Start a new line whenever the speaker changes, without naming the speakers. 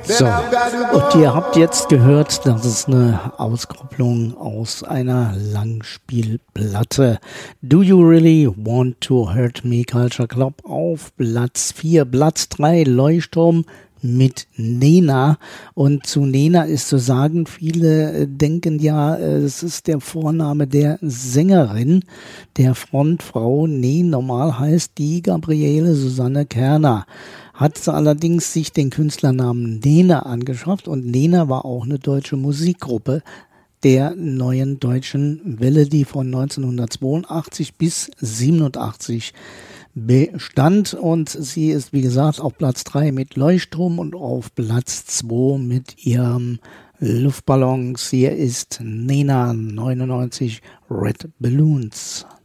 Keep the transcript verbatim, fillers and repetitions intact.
So, und ihr habt jetzt gehört, das ist eine Auskopplung aus einer Langspielplatte. Do You Really Want to Hurt Me? Culture Club auf Platz vier. Platz drei, Leuchtturm mit Nena. Und zu Nena ist zu sagen, viele denken ja, es ist der Vorname der Sängerin, der Frontfrau. Nee, normal heißt die Gabriele Susanne Kerner. Hat sie allerdings sich den Künstlernamen Nena angeschafft, und Nena war auch eine deutsche Musikgruppe der neuen deutschen Welle, die von neunzehnhundertzweiundachtzig bis siebenundachtzig bestand, und sie ist, wie gesagt, auf Platz drei mit Leuchtturm und auf Platz zwei mit ihrem Luftballons. Hier ist Nena neunundneunzig Red Balloons.